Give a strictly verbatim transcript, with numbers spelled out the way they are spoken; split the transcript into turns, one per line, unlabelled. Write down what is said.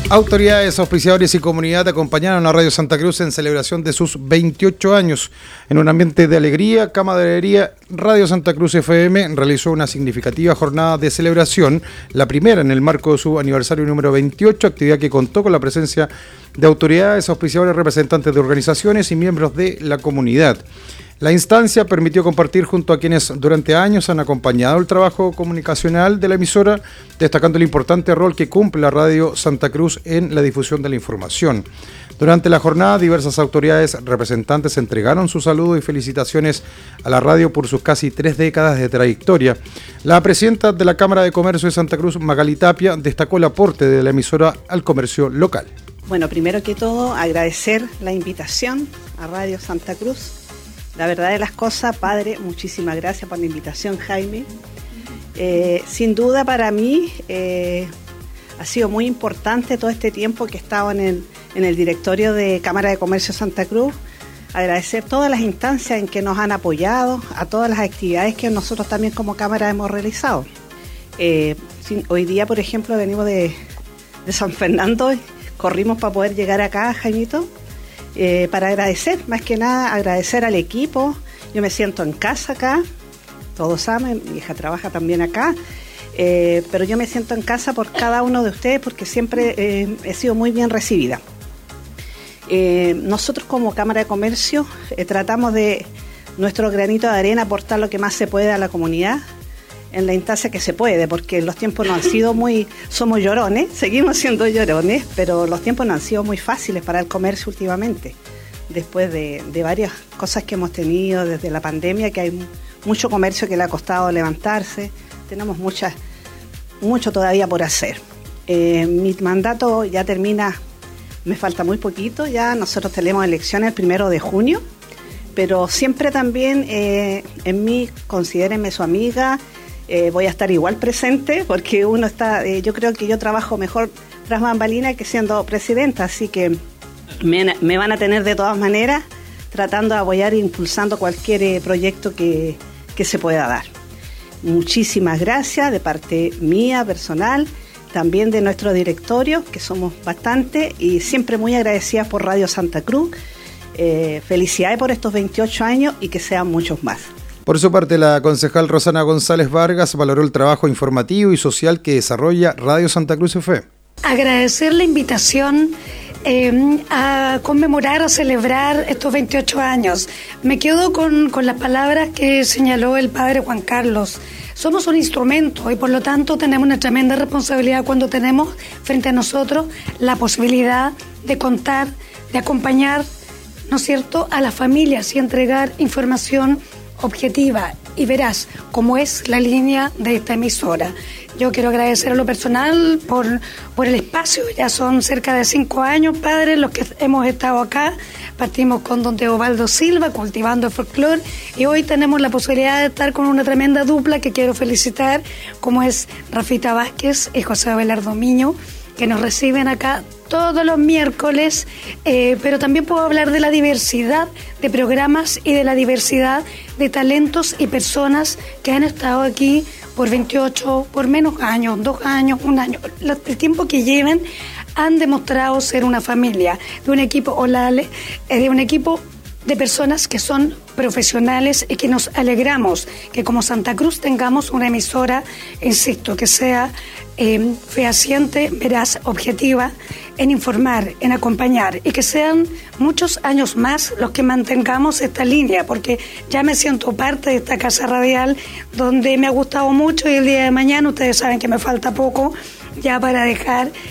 Autoridades, auspiciadores y comunidad acompañaron a Radio Santa Cruz en celebración de sus veintiocho años. En un ambiente de alegría, camaradería, Radio Santa Cruz F M realizó una significativa jornada de celebración, la primera en el marco de su aniversario número veintiocho, actividad que contó con la presencia de autoridades, auspiciadores, representantes de organizaciones y miembros de la comunidad. La instancia permitió compartir junto a quienes durante años han acompañado el trabajo comunicacional de la emisora, destacando el importante rol que cumple la Radio Santa Cruz en la difusión de la información. Durante la jornada, diversas autoridades representantes entregaron su saludo y felicitaciones a la radio por sus casi tres décadas de trayectoria. La presidenta de la Cámara de Comercio de Santa Cruz, Magali Tapia, destacó el aporte de la emisora al comercio local.
Bueno, primero que todo, agradecer la invitación a Radio Santa Cruz. La verdad de las cosas, padre, muchísimas gracias por la invitación, Jaime. Eh, sin duda para mí eh, ha sido muy importante todo este tiempo que he estado en el, en el directorio de Cámara de Comercio Santa Cruz. Agradecer todas las instancias en que nos han apoyado, a todas las actividades que nosotros también como Cámara hemos realizado. Eh, sin, hoy día, por ejemplo, venimos de, de San Fernando, corrimos para poder llegar acá, Jaimito. Eh, para agradecer, más que nada agradecer al equipo. Yo me siento en casa acá, todos saben, mi hija trabaja también acá, eh, pero yo me siento en casa por cada uno de ustedes porque siempre eh, he sido muy bien recibida. Eh, nosotros como Cámara de Comercio eh, tratamos de nuestro granito de arena aportar lo que más se puede a la comunidad en la instancia que se puede, porque los tiempos no han sido muy, somos llorones, seguimos siendo llorones, pero los tiempos no han sido muy fáciles para el comercio últimamente, después de, de varias cosas que hemos tenido desde la pandemia, que hay mucho comercio que le ha costado levantarse, tenemos muchas, mucho todavía por hacer. Eh, mi mandato ya termina, me falta muy poquito, ya nosotros tenemos elecciones el primero de junio, pero siempre también eh, en mí, considérenme su amiga. Eh, voy a estar igual presente porque uno está, eh, yo creo que yo trabajo mejor tras bambalinas que siendo presidenta, así que me, me van a tener de todas maneras tratando de apoyar e impulsando cualquier eh, proyecto que, que se pueda dar. Muchísimas gracias de parte mía, personal, también de nuestro directorio, que somos bastante y siempre muy agradecidas por Radio Santa Cruz. Eh, felicidades por estos veintiocho años y que sean muchos más.
Por su parte, la concejal Rosana González Vargas valoró el trabajo informativo y social que desarrolla Radio Santa Cruz F M.
Agradecer la invitación eh, a conmemorar, a celebrar estos veintiocho años. Me quedo con, con las palabras que señaló el padre Juan Carlos. Somos un instrumento y por lo tanto tenemos una tremenda responsabilidad cuando tenemos frente a nosotros la posibilidad de contar, de acompañar, ¿no es cierto?, a las familias y entregar información objetiva y veraz, como es la línea de esta emisora. Yo quiero agradecer a lo personal por, por el espacio, ya son cerca de cinco años, padres, los que hemos estado acá. Partimos con don Teobaldo Silva, cultivando el folclore, y hoy tenemos la posibilidad de estar con una tremenda dupla que quiero felicitar, como es Rafita Vázquez y José Abelardo Miño, que nos reciben acá todos los miércoles, eh, pero también puedo hablar de la diversidad de programas y de la diversidad de talentos y personas que han estado aquí por veintiocho, por menos años, dos años, un año, el tiempo que lleven, han demostrado ser una familia, de un equipo, hola Ale, eh, de un equipo de personas que son profesionales y que nos alegramos que como Santa Cruz tengamos una emisora, insisto, que sea eh, fehaciente, veraz, objetiva, en informar, en acompañar y que sean muchos años más los que mantengamos esta línea, porque ya me siento parte de esta casa radial donde me ha gustado mucho y el día de mañana ustedes saben que me falta poco ya para dejar